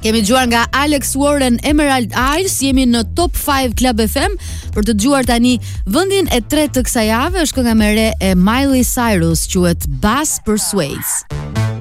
Kemi dëgjuar nga Alex Warren, Emerald Isles, jemi në Top 5 Club FM për të dëgjuar tani vendin e tretë të kësaj jave, është kënga më e re e Miley Cyrus, quhet Bass Persuades.